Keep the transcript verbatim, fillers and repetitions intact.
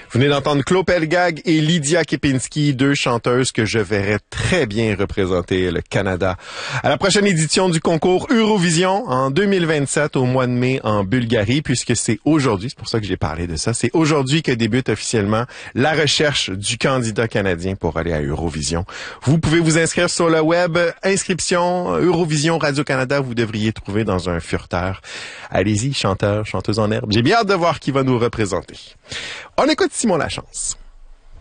Vous venez d'entendre Claude Pelgag et Lydia Kepinski, deux chanteuses que je verrais très bien représenter le Canada à la prochaine édition du concours Eurovision en deux mille vingt-sept au mois de mai en Bulgarie, puisque c'est aujourd'hui, c'est pour ça que j'ai parlé de ça, c'est aujourd'hui que débute officiellement la recherche du candidat canadien pour aller à Eurovision. Vous pouvez vous inscrire sur le web, inscription Eurovision Radio-Canada, vous devriez trouver dans un furteur. Allez-y, chanteur, chanteuse en herbe. J'ai bien hâte de voir qui va nous représenter. On écoute Simon Lachance.